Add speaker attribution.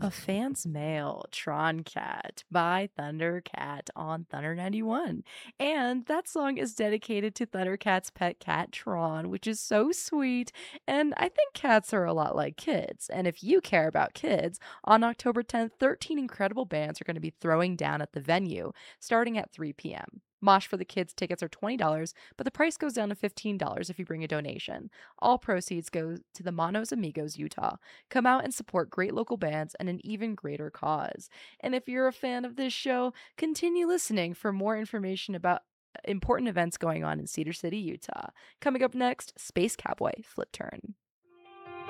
Speaker 1: A Fan's Mail, Tron Cat by Thundercat on Thunder 91. And that song is dedicated to Thundercat's pet cat, Tron, which is so sweet. And I think cats are a lot like kids. And if you care about kids, on October 10th, 13 incredible bands are going to be throwing down at the venue starting at 3 p.m. Mosh for the kids tickets are $20, but the price goes down to $15 if you bring a donation. All proceeds go to the Manos Amigos Utah. Come out and support great local bands and an even greater cause. And if you're a fan of this show, continue listening for more information about important events going on in Cedar City, Utah. Coming up next, Space Cowboy Flip Turn.